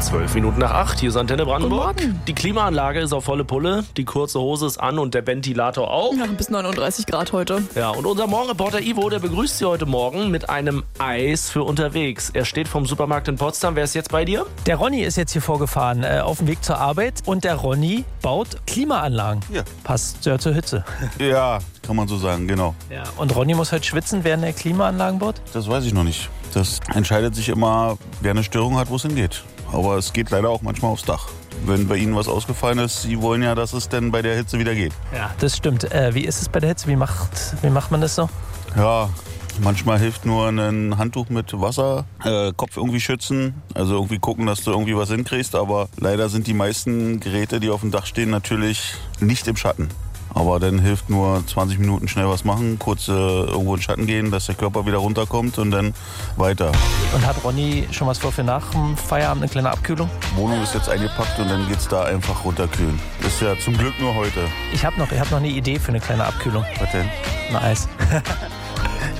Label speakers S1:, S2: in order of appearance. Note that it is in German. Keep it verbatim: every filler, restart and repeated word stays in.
S1: Zwölf Minuten nach acht, hier ist Antenne Brandenburg.
S2: Guten Morgen.
S1: Die Klimaanlage ist auf volle Pulle, die kurze Hose ist an und der Ventilator auch.
S2: Ja, bis neununddreißig Grad heute.
S1: Ja, und unser Morgenreporter Ivo, der begrüßt Sie heute Morgen mit einem Eis für unterwegs. Er steht vom Supermarkt in Potsdam. Wer ist jetzt bei dir?
S3: Der Ronny ist jetzt hier vorgefahren, äh, auf dem Weg zur Arbeit. Und der Ronny baut Klimaanlagen.
S4: Ja.
S3: Passt ja zur Hitze.
S4: Ja, kann man so sagen, genau.
S3: Ja. Und Ronny muss halt schwitzen, während er Klimaanlagen baut?
S4: Das weiß ich noch nicht. Das entscheidet sich immer, wer eine Störung hat, wo es hingeht. Aber es geht leider auch manchmal aufs Dach. Wenn bei Ihnen was ausgefallen ist, Sie wollen ja, dass es denn bei der Hitze wieder geht.
S3: Ja, das stimmt. Äh, wie ist es bei der Hitze? Wie macht, wie macht man das so?
S4: Ja, manchmal hilft nur ein Handtuch mit Wasser, äh, Kopf irgendwie schützen, also irgendwie gucken, dass du irgendwie was hinkriegst. Aber leider sind die meisten Geräte, die auf dem Dach stehen, natürlich nicht im Schatten. Aber dann hilft nur zwanzig Minuten schnell was machen, kurz äh, irgendwo in den Schatten gehen, dass der Körper wieder runterkommt und dann weiter.
S3: Und hat Ronny schon was vor für nach dem Feierabend, eine kleine Abkühlung?
S4: Die Wohnung ist jetzt eingepackt und dann geht's da einfach runterkühlen. Ist ja zum Glück nur heute.
S3: Ich habe noch, ich hab noch eine Idee für eine kleine Abkühlung.
S4: Was denn?
S3: Ein Eis.